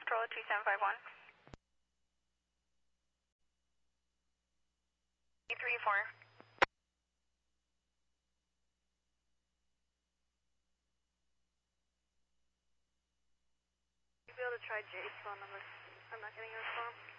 Corolla 2751. 834. You'll be able to try Jay's phone number. I'm not getting a response.